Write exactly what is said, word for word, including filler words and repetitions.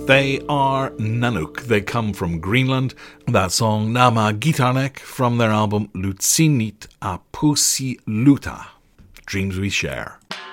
They are Nanook. They come from Greenland. That song, Nama Gitarnek, from their album Lutsinit a Pusi Luta, Dreams We Share.